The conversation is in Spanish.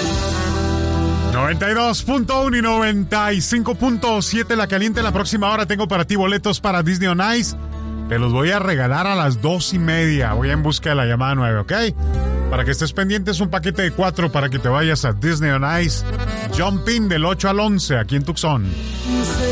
92.1 y 95.7 La Caliente. La próxima hora tengo para ti boletos para Disney on Ice. Te los voy a regalar a las 2:30. Voy en busca de la llamada 9, ¿ok? Para que estés pendiente, es un paquete de 4 para que te vayas a Disney on Ice. Jumping del 8 al 11 aquí en Tucson.